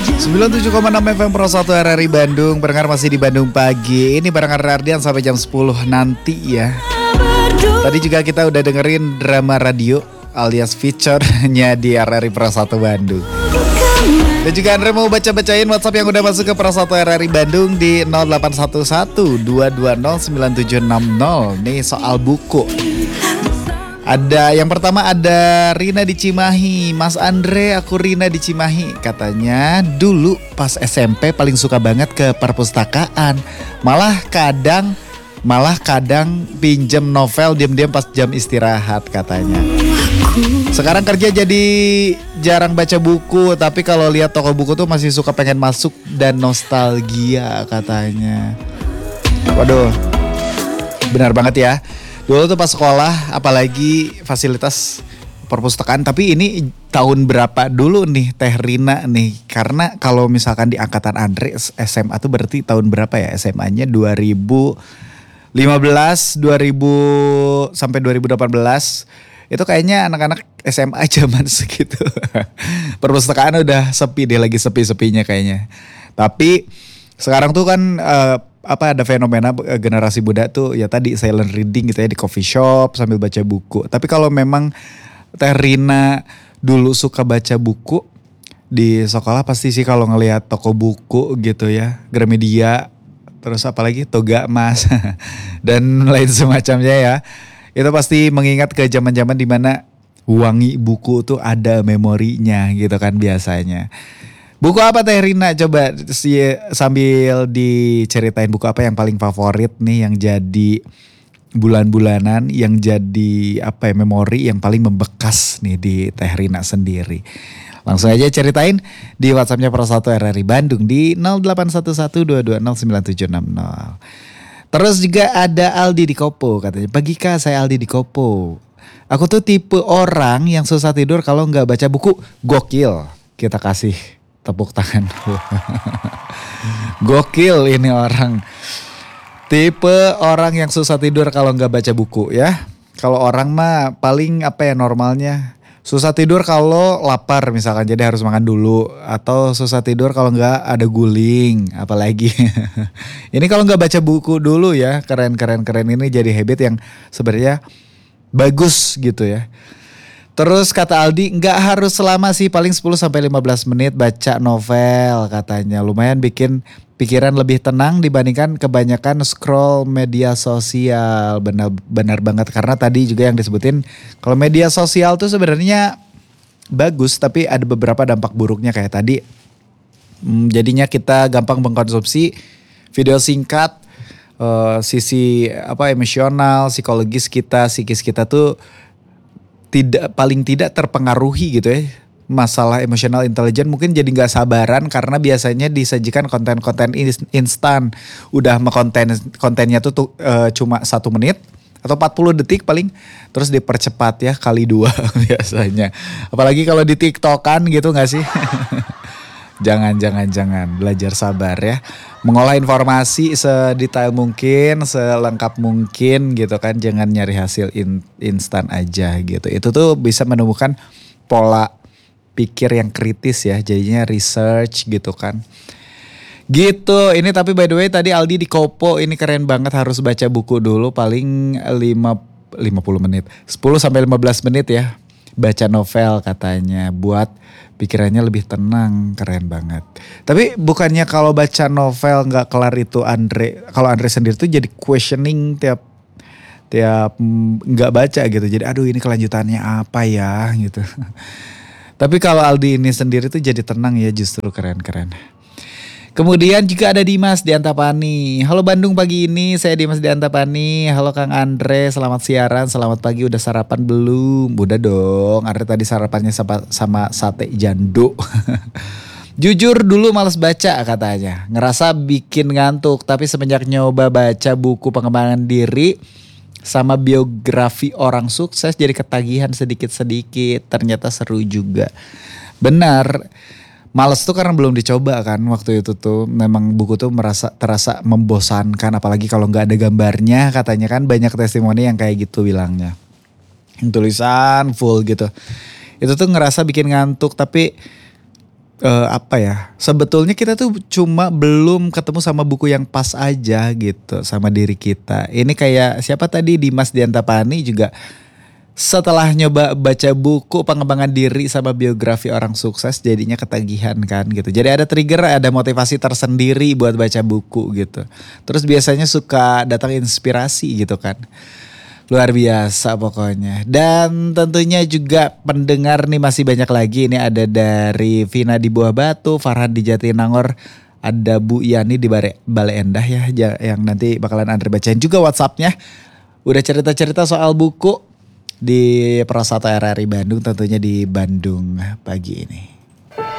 97,6 FM Pro 1 RRI Bandung. Pendengar masih di Bandung Pagi. Ini barengan Rardian sampai jam 10 nanti ya. Tadi juga kita udah dengerin drama radio alias feature-nya di RRI Pro 1 Bandung. Dan juga Andre mau baca-bacain WhatsApp yang udah masuk ke Pro 1 RRI Bandung di 0811 220 9760. Nih soal buku. Ada yang pertama ada Rina di Cimahi. Mas Andre, aku Rina di Cimahi. Katanya dulu pas SMP paling suka banget ke perpustakaan. Malah kadang pinjem novel diam-diam pas jam istirahat katanya. Sekarang kerja jadi jarang baca buku, tapi kalau lihat toko buku tuh masih suka pengen masuk dan nostalgia katanya. Waduh, benar banget ya. Dulu tuh pas sekolah apalagi fasilitas perpustakaan, tapi ini tahun berapa dulu nih Teh Rina nih? Karena kalau misalkan di angkatan Andre SMA tuh berarti tahun berapa ya? SMA-nya 2015, 2000 sampai 2018. Itu kayaknya anak-anak SMA zaman segitu. Perpustakaan udah sepi deh, lagi sepi-sepinya kayaknya. Tapi sekarang tuh kan ada fenomena generasi muda tuh ya tadi silent reading gitu ya di coffee shop sambil baca buku. Tapi kalau memang Teh Rina dulu suka baca buku di sekolah pasti sih kalau ngelihat toko buku gitu ya, Gramedia, terus apalagi Toga Mas dan lain semacamnya ya. Itu pasti mengingat ke zaman-zaman dimana wangi buku tuh ada memorinya gitu kan biasanya. Buku apa Teh Rina? Coba sambil diceritain buku apa yang paling favorit nih, yang jadi bulan-bulanan, yang jadi memori yang paling membekas nih di Teh Rina sendiri. Langsung aja ceritain di WhatsApp-nya Pro 1 RRI Bandung di 0811220970. Terus juga ada Aldi di Kopo katanya. Pagi Kak, saya Aldi di Kopo. Aku tuh tipe orang yang susah tidur kalau nggak baca buku. Gokil. Kita kasih tepuk tangan. Gokil ini orang. Tipe orang yang susah tidur kalau nggak baca buku ya. Kalau orang mah paling normalnya susah tidur kalau lapar misalkan, jadi harus makan dulu. Atau susah tidur kalau nggak ada guling, apalagi. Ini kalau nggak baca buku dulu ya, keren. Ini jadi habit yang sebenarnya bagus gitu ya. Terus kata Aldi, nggak harus selama sih, paling 10-15 menit baca novel katanya. Lumayan bikin pikiran lebih tenang dibandingkan kebanyakan scroll media sosial. Benar banget, karena tadi juga yang disebutin kalau media sosial tuh sebenarnya bagus, tapi ada beberapa dampak buruknya kayak tadi. Jadinya kita gampang mengkonsumsi video singkat, sisi emosional, psikologis kita, psikis kita tuh paling tidak terpengaruhi gitu ya. Masalah emosional intelijen mungkin jadi gak sabaran karena biasanya disajikan konten-konten instan. Udah kontennya tuh cuma 1 menit atau 40 detik paling, terus dipercepat ya kali 2 biasanya. Apalagi kalau di TikTokan gitu gak sih? Jangan belajar sabar ya. Mengolah informasi sedetail mungkin, selengkap mungkin gitu kan. Jangan nyari hasil instan aja gitu. Itu tuh bisa menemukan pola pikir yang kritis ya. Jadinya research gitu kan. Gitu. Ini tapi by the way tadi Aldi di Kopo ini keren banget, harus baca buku dulu paling 50 menit. 10-15 menit ya. Baca novel katanya buat pikirannya lebih tenang, keren banget. Tapi bukannya kalau baca novel nggak kelar itu kalau Andre sendiri tuh jadi questioning tiap nggak baca gitu. Jadi aduh ini kelanjutannya apa ya gitu. Tapi kalau Aldi ini sendiri tuh jadi tenang ya, justru keren. Kemudian juga ada Dimas di Antapani. Halo Bandung pagi ini, saya Dimas di Antapani. Halo Kang Andre, selamat siaran, selamat pagi. Udah sarapan belum? Udah dong, Andre tadi sarapannya sama sate jando. Jujur dulu males baca katanya, ngerasa bikin ngantuk. Tapi semenjak nyoba baca buku pengembangan diri sama biografi orang sukses, jadi ketagihan sedikit-sedikit. Ternyata seru juga. Benar. Males tuh karena belum dicoba kan waktu itu tuh. Memang buku tuh terasa membosankan, apalagi kalau gak ada gambarnya. Katanya kan banyak testimoni yang kayak gitu bilangnya. Tulisan full gitu. Itu tuh ngerasa bikin ngantuk, tapi Apa ya, sebetulnya kita tuh cuma belum ketemu sama buku yang pas aja gitu sama diri kita. Ini kayak siapa tadi, Dimas Diantapani juga setelah nyoba baca buku pengembangan diri sama biografi orang sukses jadinya ketagihan kan gitu. Jadi ada trigger, ada motivasi tersendiri buat baca buku gitu. Terus biasanya suka datang inspirasi gitu kan. Luar biasa pokoknya. Dan tentunya juga pendengar nih masih banyak lagi. Ini ada dari Vina di Buah Batu, Farhan di Jatinangor, ada Bu Yani di Bale Endah ya, yang nanti bakalan Andre bacain juga WhatsAppnya. Udah cerita-cerita soal buku di Prasata RRI Bandung, tentunya di Bandung pagi ini.